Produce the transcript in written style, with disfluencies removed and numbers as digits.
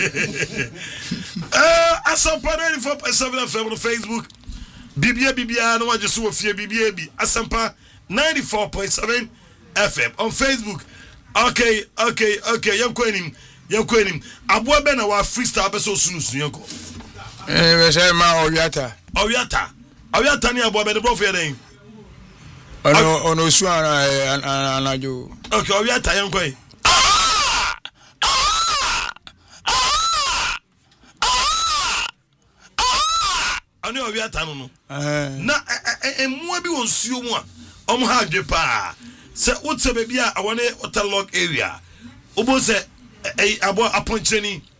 Asampa 94.7 FM on Facebook. Bibia no waje so ofie bibia bi. Asampa 94.7 FM on Facebook. Okay. Yankwenim. Aboa be na wa freestyle be so sunu yanko. We say ma Owiata ni aboa be the bro for den. Ono su anajo. Okay, Owiata yankwe. Ani Owiata no. Na emu bi won suo mu a omo ha adwe pa. Se wotse be bia awone waterlock area. Obo se abo aponcheni